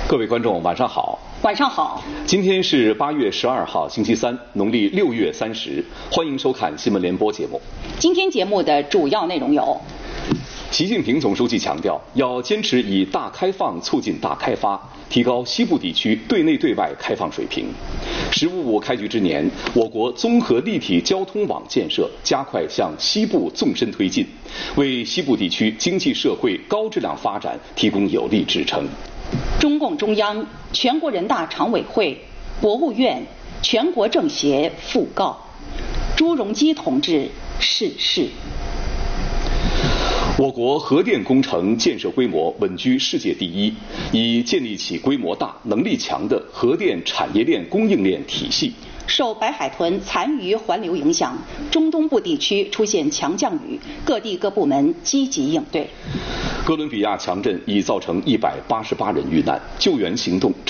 各位观众，晚上好。 晚上好。 今天是8月12号，星期三，农历6月30。欢迎收看新闻联播节目。 今天节目的主要内容有： 习近平总书记强调，要坚持以大开放促进大开发，提高西部地区对内对外开放水平。“15五”开局之年，我国综合立体交通网建设加快向西部纵深推进，为西部地区经济社会高质量发展提供有力支撑。 中共中央、全国人大常委会、国务院、全国政协讣告朱镕基同志逝世。我国核电工程建设规模稳居世界第一，已建立起规模大、能力强的核电产业链供应链体系。 受白海豚残余环流影响，中东部地区出现强降雨，各地各部门积极应对。 哥伦比亚强震已造成188人遇难，救援行动